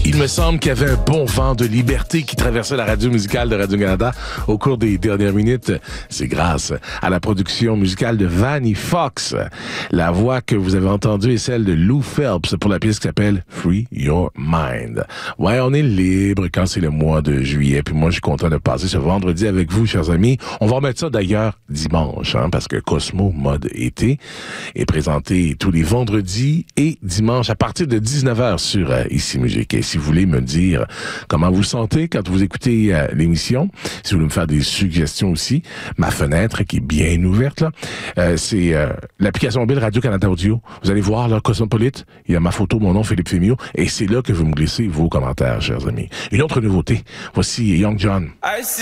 Il me semble qu'il y avait un bon vent de liberté qui traversait la radio musicale de Radio-Canada au cours des dernières minutes. C'est grâce à la production musicale de Vanny Fox. La voix que vous avez entendue est celle de Lou Phelps pour la pièce qui s'appelle Free Your Mind. Ouais, on est libre quand c'est le mois de juillet. Puis moi, je suis content de passer ce vendredi avec vous, chers amis. On va remettre ça d'ailleurs dimanche, parce que Cosmo Mode Été est présenté tous les vendredis et dimanches à partir de 19h sur Ici Musique. Et si vous voulez me dire comment vous vous sentez quand vous écoutez l'émission, si vous voulez me faire des suggestions aussi, ma fenêtre qui est bien ouverte, là, c'est l'application mobile Radio-Canada Audio. Vous allez voir, là, Cosmopolite, il y a ma photo, mon nom, Philippe Fémio, et c'est là que vous me glissez vos commentaires, chers amis. Une autre nouveauté, voici Young John.